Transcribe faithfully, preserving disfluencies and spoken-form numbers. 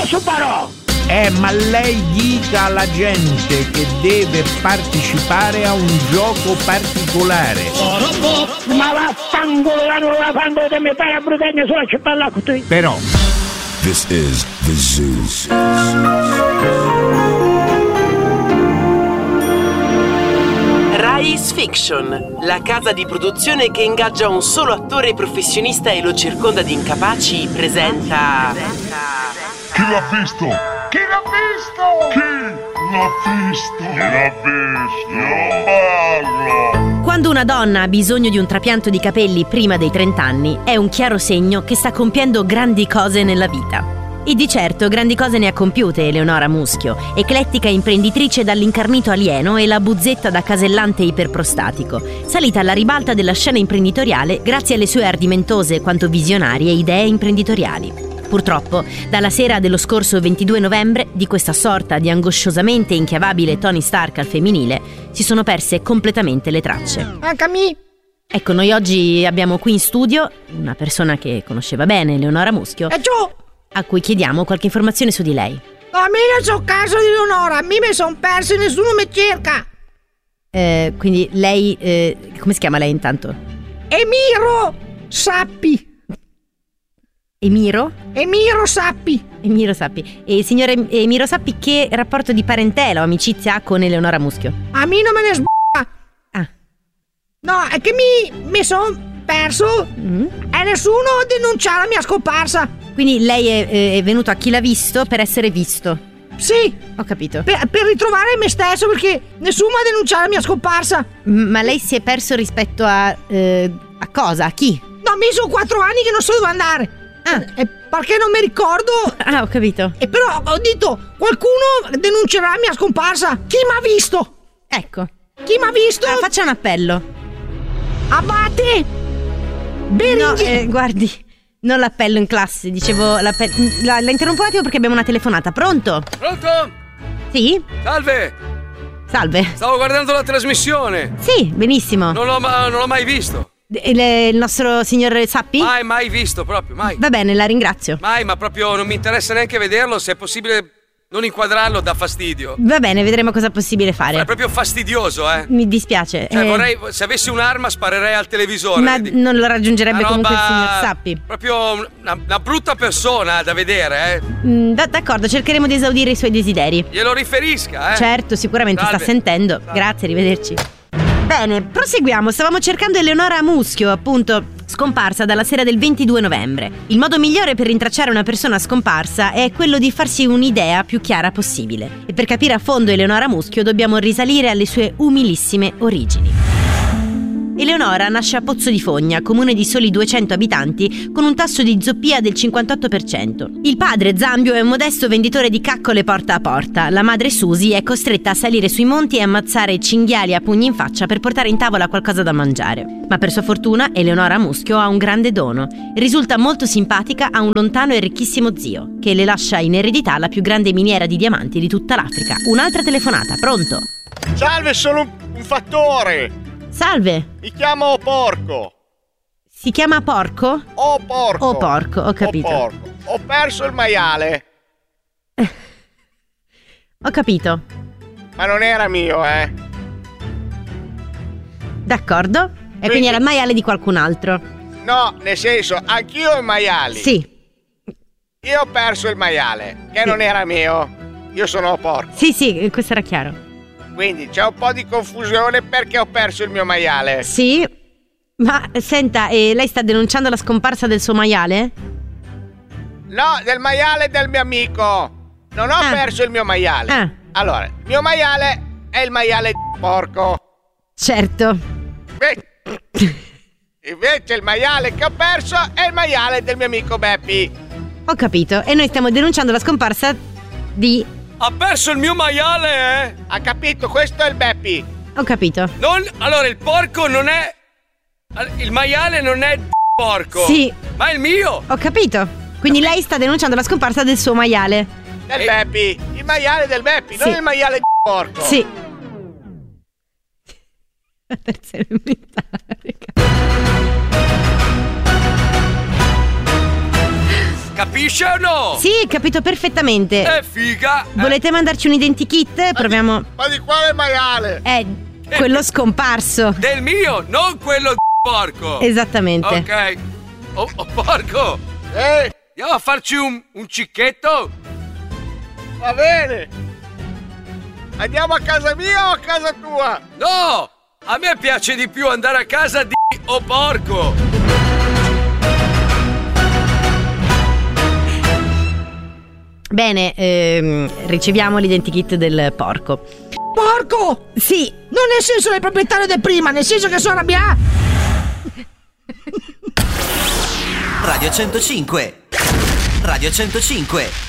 posso però! Eh, ma lei dica alla gente che deve partecipare a un gioco particolare. Ma vaffanculo, non la fanno che mi fai a brutenne sulla cipolla con te. Però This is the Zoo. Rise Fiction, la casa di produzione che ingaggia un solo attore professionista e lo circonda di incapaci, presenta... Chi l'ha visto? Chi l'ha visto? Chi l'ha visto? Chi l'ha visto? Io parlo! Quando una donna ha bisogno di un trapianto di capelli prima dei trenta anni, è un chiaro segno che sta compiendo grandi cose nella vita. E di certo grandi cose ne ha compiute Eleonora Muschio, eclettica imprenditrice dall'incarnito alieno e la buzzetta da casellante iperprostatico, salita alla ribalta della scena imprenditoriale grazie alle sue ardimentose quanto visionarie idee imprenditoriali. Purtroppo, dalla sera dello scorso ventidue novembre, di questa sorta di angosciosamente inchiavabile Tony Stark al femminile, si sono perse completamente le tracce. Anche a me. Ecco, noi oggi abbiamo qui in studio una persona che conosceva bene Eleonora Muschio, E giù! a cui chiediamo qualche informazione su di lei. A me non so caso di Leonora, a me mi son perso e nessuno mi cerca. Eh, quindi lei, eh, come si chiama lei intanto? Emiro Sappi. Emiro? Emiro Sappi. Emiro Sappi. E signore Emiro Sappi, che rapporto di parentela o amicizia ha con Eleonora Muschio? A me non me ne sb***a. Ah. No, è che mi, mi son perso Mm. e nessuno denuncia la mia scomparsa. Quindi lei è, è venuto a Chi l'ha visto per essere visto. Sì, Ho capito. per, per ritrovare me stesso perché nessuno ha denunciato la mia scomparsa. M- Ma lei si è perso rispetto a... eh, a cosa? A chi? No, mi sono quattro anni che non so dove andare. Ah. E perché non mi ricordo. Ah, ho capito. E però ho detto, qualcuno denuncerà la mia scomparsa. Chi m'ha visto? Ecco. Chi m'ha visto? Ah, faccia un appello. Abate! No, Beringhe! eh, guardi, non l'appello in classe, dicevo l'appello. La, la interrompo un attimo perché abbiamo una telefonata. Pronto? Pronto? Sì? Salve! Salve. Stavo guardando la trasmissione. Sì, benissimo. Non l'ho, ma- non l'ho mai visto. Il, il nostro signor Sappi? Mai, mai visto proprio, mai. Va bene, la ringrazio. Mai, ma proprio non mi interessa neanche vederlo. Se è possibile non inquadrarlo, dà fastidio. Va bene, vedremo cosa è possibile È fare. proprio fastidioso, eh. Mi dispiace. Cioè, eh, vorrei, se avessi un'arma, sparerei al televisore. Ma vedi? non lo raggiungerebbe Una comunque il roba- signor Sappi. Proprio una, una brutta persona da vedere, eh. Mm, d- d'accordo, cercheremo di esaudire i suoi desideri. Glielo riferisca, eh. Certo, sicuramente Salve. sta sentendo. Salve. Grazie, arrivederci. Bene, proseguiamo. Stavamo cercando Eleonora Muschio, appunto, scomparsa dalla sera del ventidue novembre. Il modo migliore per rintracciare una persona scomparsa è quello di farsi un'idea più chiara possibile. E per capire a fondo Eleonora Muschio dobbiamo risalire alle sue umilissime origini. Eleonora nasce a Pozzo di Fogna, comune di soli duecento abitanti, con un tasso di zoppia del cinquantotto per cento. Il padre, Zambio, è un modesto venditore di caccole porta a porta. La madre, Susi, è costretta a salire sui monti e ammazzare cinghiali a pugni in faccia per portare in tavola qualcosa da mangiare. Ma per sua fortuna, Eleonora Muschio ha un grande dono. Risulta molto simpatica a un lontano e ricchissimo zio, che le lascia in eredità la più grande miniera di diamanti di tutta l'Africa. Un'altra telefonata, pronto? Salve, sono un, un fattore. Salve, Mi chiamo Porco. si chiama Porco? Oh porco. Oh porco, ho capito. Oh porco. Ho perso il maiale. Ho capito. Ma non era mio, eh. D'accordo. E quindi, Quindi- era il maiale di qualcun altro. No, nel senso, anch'io ho i maiali. Sì, Io ho perso il maiale, che non era mio. Io sono porco. sì, sì, questo era chiaro. Quindi c'è un po' di confusione perché ho perso il mio maiale. Sì, ma senta, e lei sta denunciando la scomparsa del suo maiale? No, del maiale del mio amico. Non ho Ah. perso il mio maiale. Ah. Allora, il mio maiale è il maiale di porco. Certo. Beh, invece il maiale che ho perso è il maiale del mio amico Beppi. Ho capito. E noi stiamo denunciando la scomparsa di... Ha perso il mio maiale, eh. Ha capito? Questo è il Beppi. Ho capito. Non, allora, il porco non è... Il maiale non è porco. Sì. Ma è il mio. Ho capito. Quindi lei sta denunciando la scomparsa del suo maiale. Del Eh. Beppi. Il maiale del Beppi, Sì. non il maiale di porco. Sì. La terza elementare. Capisce o no? Sì, capito perfettamente. È figa. Volete mandarci un identikit? Proviamo. Ma di quale maiale? È quello scomparso. Del mio, non quello di porco. Esattamente. Ok. Oh, oh porco. Ehi, Andiamo a farci un, un cicchetto? va bene. Andiamo a casa mia o a casa tua? No! A me piace di più andare a casa di o porco. Bene, ehm, riceviamo l'identikit del porco. Porco! Sì. Non nel senso del proprietario del prima, nel senso che sono arrabbiato. Radio centocinque. Radio centocinque.